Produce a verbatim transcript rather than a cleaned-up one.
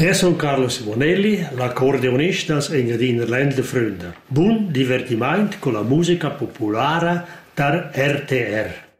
Eu sono Carlo Simonelli, l'accordeonista als Engadiner Ländler Fründer. Bun divertiment con la musica popolare der R T R.